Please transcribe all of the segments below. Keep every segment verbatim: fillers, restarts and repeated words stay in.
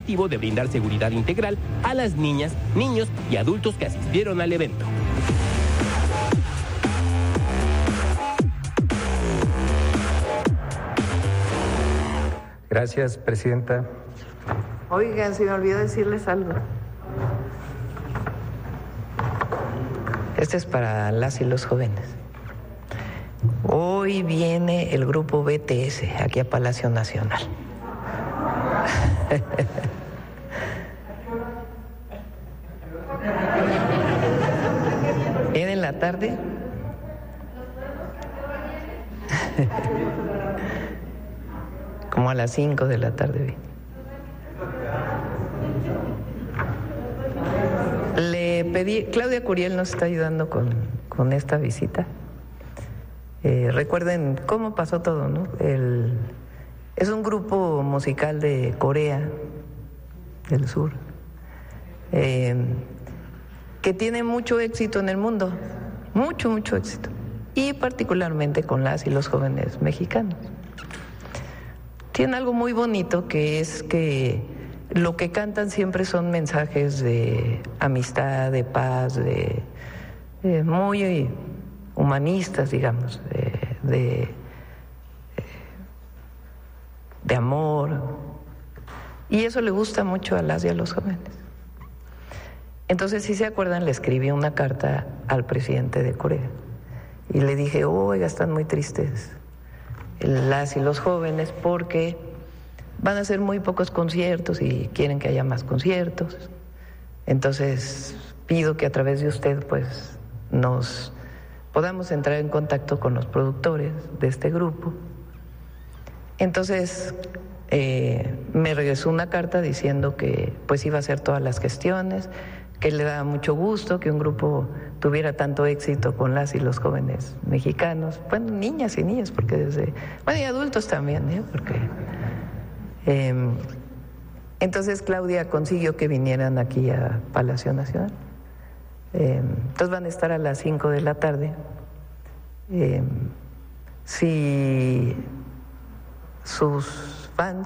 objetivo de brindar seguridad integral a las niñas, niños y adultos que asistieron al evento. Gracias, presidenta. Oigan, se me olvidó decirles algo. Este es para las y los jóvenes. Hoy viene el grupo B T S aquí a Palacio Nacional. Viene en la tarde. Como a las cinco de la tarde viene. Le pedí, Claudia Curiel nos está ayudando con, con esta visita. Eh, recuerden cómo pasó todo, ¿no? El, es un grupo musical de Corea del Sur eh, que tiene mucho éxito en el mundo, mucho, mucho éxito, y particularmente con las y los jóvenes mexicanos. Tiene algo muy bonito que es que lo que cantan siempre son mensajes de amistad, de paz, de, de muy humanistas, digamos, de, de, de amor. Y eso le gusta mucho a las y a los jóvenes. Entonces, si se acuerdan, le escribí una carta al presidente de Corea y le dije, oiga, están muy tristes las y los jóvenes porque van a hacer muy pocos conciertos y quieren que haya más conciertos. Entonces pido que a través de usted pues nos podamos entrar en contacto con los productores de este grupo. Entonces eh, me regresó una carta diciendo que pues iba a hacer todas las gestiones, que le daba mucho gusto que un grupo tuviera tanto éxito con las y los jóvenes mexicanos, bueno, niñas y niños, porque desde, bueno, y adultos también, ¿eh? Porque eh, entonces Claudia consiguió que vinieran aquí a Palacio Nacional. Eh, entonces van a estar a las cinco de la tarde. Eh, si sus fans,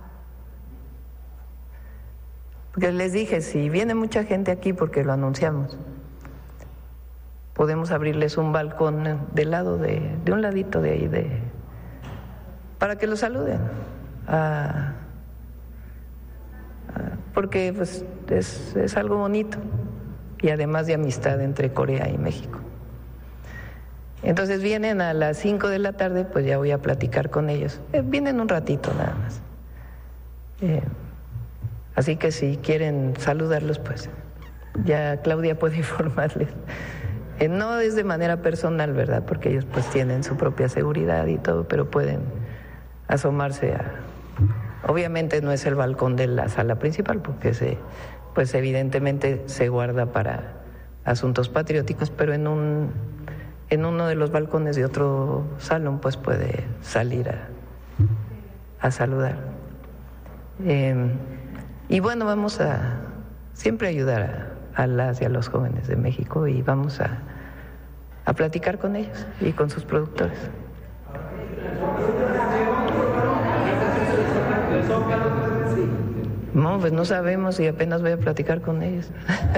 porque les dije, si viene mucha gente aquí, porque lo anunciamos, podemos abrirles un balcón del lado de, de un ladito de ahí, de, para que los saluden, ah, ah, porque pues es, es algo bonito y además de amistad entre Corea y México. Entonces vienen a las cinco de la tarde, pues ya voy a platicar con ellos. Eh, vienen un ratito nada más. Eh, Así que si quieren saludarlos, pues ya Claudia puede informarles. Eh, no es de manera personal, ¿verdad? Porque ellos pues tienen su propia seguridad y todo, pero pueden asomarse a... Obviamente no es el balcón de la sala principal, porque se, pues evidentemente se guarda para asuntos patrióticos, pero en un, en uno de los balcones de otro salón pues puede salir a, a saludar. Eh, Y bueno, vamos a siempre ayudar a, a las y a los jóvenes de México y vamos a, a platicar con ellos y con sus productores. No, pues no sabemos y apenas voy a platicar con ellos.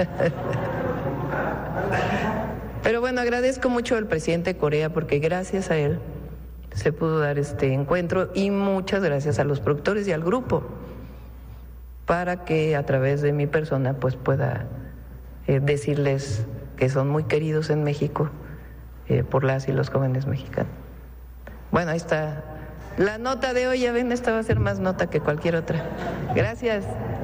Pero bueno, agradezco mucho al presidente de Corea porque gracias a él se pudo dar este encuentro y muchas gracias a los productores y al grupo, para que a través de mi persona pues pueda eh, decirles que son muy queridos en México eh, por las y los jóvenes mexicanos. Bueno, ahí está la nota de hoy, ya ven, esta va a ser más nota que cualquier otra. Gracias.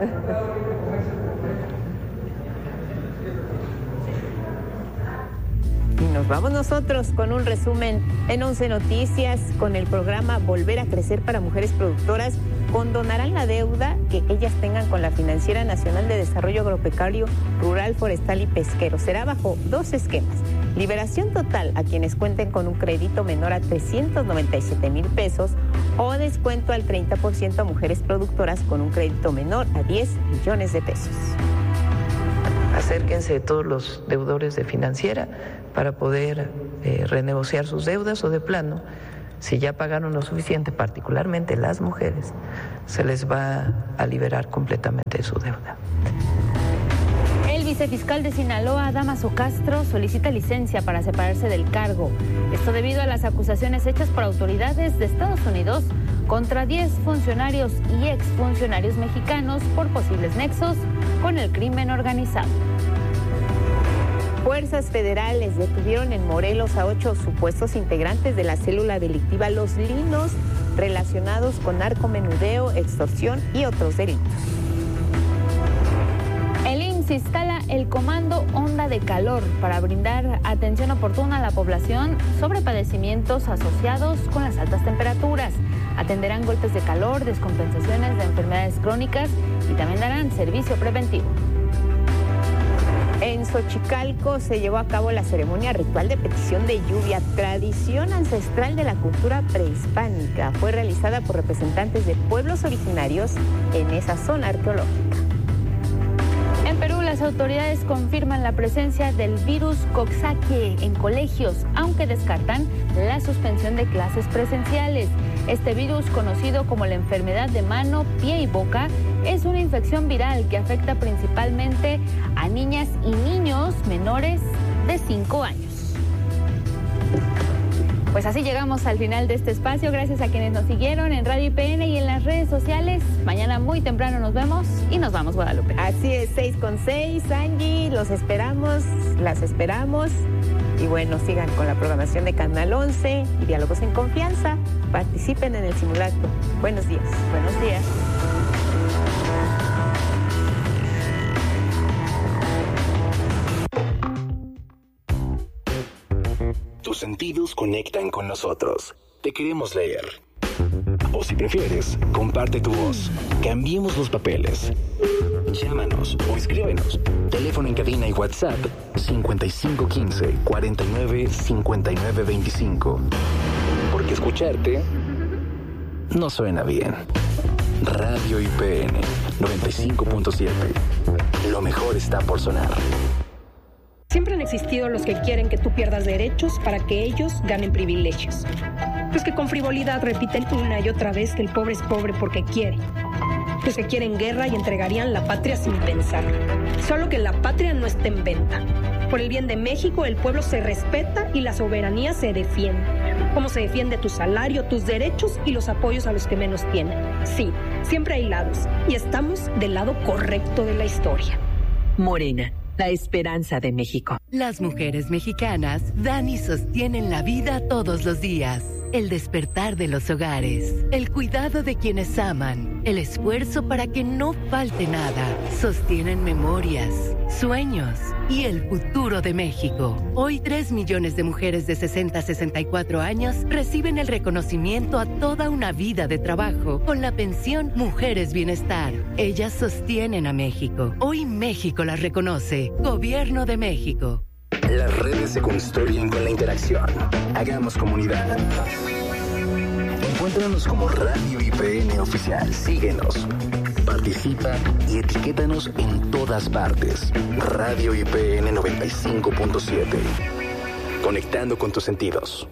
Y nos vamos nosotros con un resumen en once Noticias con el programa Volver a Crecer para Mujeres Productoras. Condonarán la deuda que ellas tengan con la Financiera Nacional de Desarrollo Agropecuario, Rural, Forestal y Pesquero. Será bajo dos esquemas. Liberación total a quienes cuenten con un crédito menor a trescientos noventa y siete mil pesos o descuento al treinta por ciento a mujeres productoras con un crédito menor a diez millones de pesos. Acérquense todos los deudores de Financiera para poder eh, renegociar sus deudas o de plano Si ya pagaron lo suficiente, particularmente las mujeres, se les va a liberar completamente de su deuda. El vicefiscal de Sinaloa, Dámaso Castro, solicita licencia para separarse del cargo. Esto debido a las acusaciones hechas por autoridades de Estados Unidos contra diez funcionarios y exfuncionarios mexicanos por posibles nexos con el crimen organizado. Fuerzas federales detuvieron en Morelos a ocho supuestos integrantes de la célula delictiva Los Linos relacionados con narcomenudeo, extorsión y otros delitos. El I M S S instala el Comando Onda de Calor para brindar atención oportuna a la población sobre padecimientos asociados con las altas temperaturas. Atenderán golpes de calor, descompensaciones de enfermedades crónicas y también darán servicio preventivo. En Xochicalco se llevó a cabo la ceremonia ritual de petición de lluvia, tradición ancestral de la cultura prehispánica. Fue realizada por representantes de pueblos originarios en esa zona arqueológica. En Perú, las autoridades confirman la presencia del virus Coxsackie en colegios, aunque descartan la suspensión de clases presenciales. Este virus, conocido como la enfermedad de mano, pie y boca, es una infección viral que afecta principalmente a niñas y niños menores de cinco años. Pues así llegamos al final de este espacio. Gracias a quienes nos siguieron en Radio I P N y en las redes sociales. Mañana muy temprano nos vemos y nos vamos, Guadalupe. Así es, seis con seis, Angie, los esperamos, las esperamos. Y bueno, sigan con la programación de Canal once y Diálogos en Confianza. Participen en el simulacro. Buenos días. Buenos días. Tus sentidos conectan con nosotros. Te queremos leer. O si prefieres, comparte tu voz. Cambiemos los papeles. Llámanos o escríbenos. Teléfono en cabina y WhatsApp cincuenta y cinco quince, cuarenta y nueve, cincuenta y nueve veinticinco. Porque escucharte no suena bien. Radio I P N noventa y cinco punto siete. Lo mejor está por sonar. Siempre han existido los que quieren que tú pierdas derechos para que ellos ganen privilegios. Los que con frivolidad repiten una y otra vez que el pobre es pobre porque quiere. Los que quieren guerra y entregarían la patria sin pensar. Solo que la patria no está en venta. Por el bien de México, el pueblo se respeta y la soberanía se defiende. Cómo se defiende tu salario, tus derechos y los apoyos a los que menos tienen. Sí, siempre hay lados y estamos del lado correcto de la historia. Morena, la esperanza de México. Las mujeres mexicanas dan y sostienen la vida todos los días. El despertar de los hogares, el cuidado de quienes aman, el esfuerzo para que no falte nada. Sostienen memorias, sueños y el futuro de México. Hoy tres millones de mujeres de sesenta a sesenta y cuatro años reciben el reconocimiento a toda una vida de trabajo con la pensión Mujeres Bienestar. Ellas sostienen a México. Hoy México las reconoce. Gobierno de México. Las redes se construyen con la interacción. Hagamos comunidad. Encuéntranos como Radio I P N Oficial. Síguenos. Participa y etiquétanos en todas partes. Radio I P N noventa y cinco punto siete. Conectando con tus sentidos.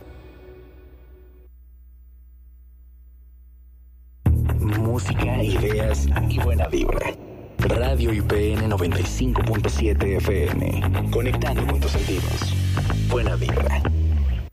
Música, ideas y buena vibra. Radio I P N noventa y cinco punto siete F M. Conectando con tus sentidos. Buena vibra.